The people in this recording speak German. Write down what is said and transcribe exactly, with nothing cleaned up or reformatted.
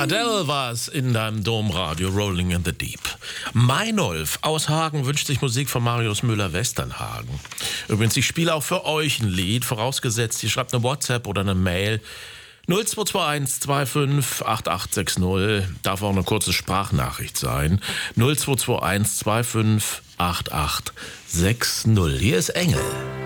Adele war es in deinem Domradio, Rolling in the Deep. Meinolf aus Hagen wünscht sich Musik von Marius Müller-Westernhagen. Übrigens, ich spiele auch für euch ein Lied, vorausgesetzt, ihr schreibt eine WhatsApp oder eine Mail. null zwei zwei eins zwei fünf acht acht sechs null, darf auch eine kurze Sprachnachricht sein. null zwei zwei eins zwei fünf acht acht sechs null. Hier ist Engel.